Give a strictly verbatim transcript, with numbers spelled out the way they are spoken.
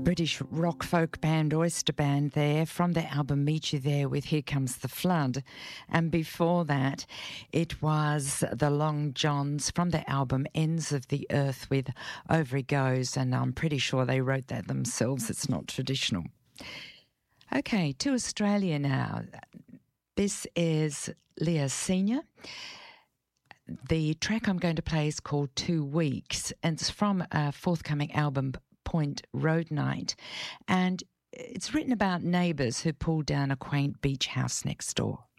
British rock folk band Oyster Band there from their album Meet You There with Here Comes the Flood. And before that, it was the Long Johns from their album Ends of the Earth with Over He Goes, and I'm pretty sure they wrote that themselves. It's not traditional. Okay, to Australia now. This is Leah Senior The track I'm going to play is called Two Weeks, and it's from a forthcoming album, Point Road Night, and it's written about neighbours who pulled down a quaint beach house next door.